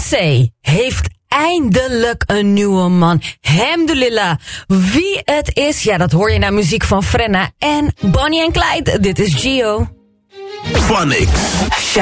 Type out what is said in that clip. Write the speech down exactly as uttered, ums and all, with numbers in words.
Beyoncé heeft eindelijk een nieuwe man. Hamdulillah. Wie het is, ja, dat hoor je naar muziek van Frenna en Bonnie en Clyde. Dit is Gio. Phonics.